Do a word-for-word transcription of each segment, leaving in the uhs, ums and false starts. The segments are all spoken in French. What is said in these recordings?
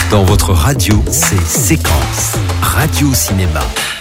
Dans votre radio, c'est Séquence. Radio-cinéma.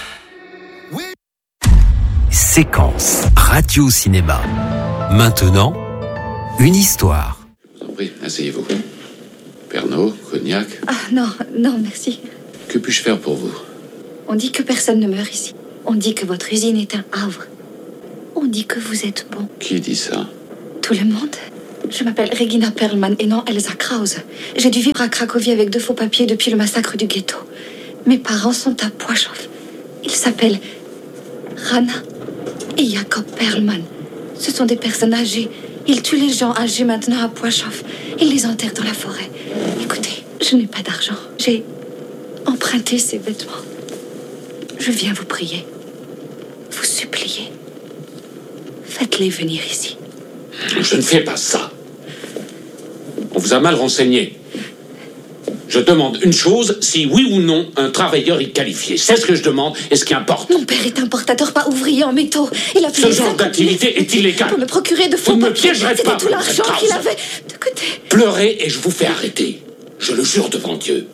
Séquence. Radio-cinéma. Maintenant, une histoire. Je vous en prie, asseyez-vous. Pernod, cognac. Ah non, non, merci. Que puis-je faire pour vous? On dit que personne ne meurt ici. On dit que votre usine est un havre. On dit que vous êtes bon. Qui dit ça? Tout le monde. Je m'appelle Regina Perlman et non Elsa Krause. J'ai dû vivre à Cracovie avec de faux papiers depuis le massacre du ghetto. Mes parents sont à Płaszów. Ils s'appellent Rana et Jakob Perlman. Ce sont des personnes âgées. Ils tuent les gens âgés maintenant à Płaszów. Ils les enterrent dans la forêt. Écoutez, je n'ai pas d'argent. J'ai emprunté ces vêtements. Je viens vous prier, vous supplier. Faites-les venir ici. Je ne fais pas ça. On vous a mal renseigné. Je demande une chose, si oui ou non un travailleur est qualifié. C'est ce que je demande et ce qui importe. Mon père est importateur, pas ouvrier en métaux. Il a Ce genre d'activité est illégal. Pour me procurer de faux Vous ne me papiers. piégerez C'était pas, tout l'argent Krause. qu'il avait de côté. Pleurez et je vous fais arrêter. Je le jure devant Dieu.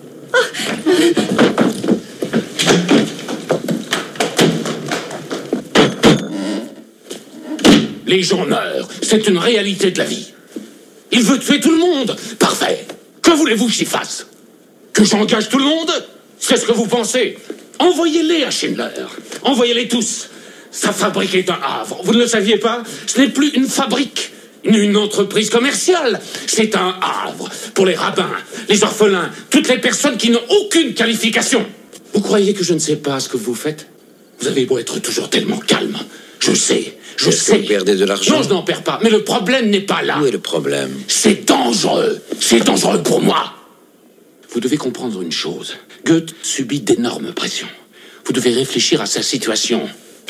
Les gens meurent. C'est une réalité de la vie. Il veut tuer tout le monde. Parfait. Que voulez-vous que j'y fasse? Que j'engage tout le monde? C'est ce que vous pensez? Envoyez-les à Schindler. Envoyez-les tous. Sa fabrique est un havre. Vous ne le saviez pas? Ce n'est plus une fabrique, une, une entreprise commerciale. C'est un havre pour les rabbins, les orphelins, toutes les personnes qui n'ont aucune qualification. Vous croyez que je ne sais pas ce que vous faites? Vous avez beau être toujours tellement calme. Je sais, je Est-ce sais. que vous perdez de l'argent? Non, je n'en perds pas. Mais le problème n'est pas là. Où est le problème? C'est dangereux. C'est dangereux pour moi. Vous devez comprendre une chose. Goethe subit d'énormes pressions. Vous devez réfléchir à sa situation.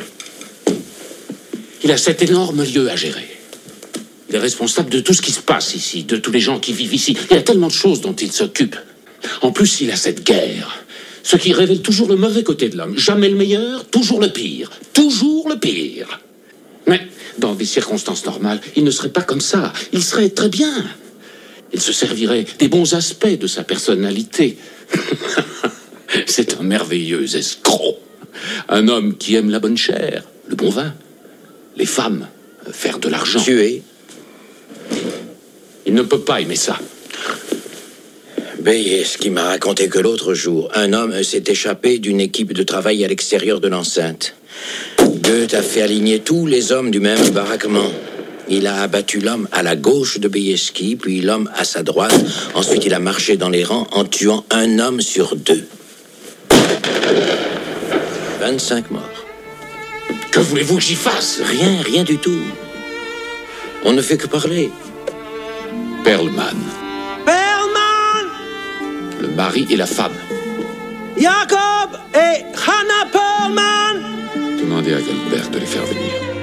Il a cet énorme lieu à gérer. Il est responsable de tout ce qui se passe ici, de tous les gens qui vivent ici. Il y a tellement de choses dont il s'occupe. En plus, il a cette guerre. Ce qui révèle toujours le mauvais côté de l'homme. Jamais le meilleur, toujours le pire. Toujours le pire. Mais dans des circonstances normales, il ne serait pas comme ça. Il serait très bien. Il se servirait des bons aspects de sa personnalité. C'est un merveilleux escroc. Un homme qui aime la bonne chair, le bon vin, les femmes, faire de l'argent. Tuer? Il ne peut pas aimer ça. Bayes qui m'a raconté que l'autre jour, un homme s'est échappé d'une équipe de travail à l'extérieur de l'enceinte. Goethe a fait aligner tous les hommes du même baraquement. Il a abattu l'homme à la gauche de Bieski, puis l'homme à sa droite. Ensuite, il a marché dans les rangs en tuant un homme sur deux. vingt-cinq morts. Que voulez-vous que j'y fasse? Rien, rien du tout. On ne fait que parler. Perlman. Perlman, Le mari et la femme. Jakob et Hannah Perlman. Demandez à Galbert de les faire venir.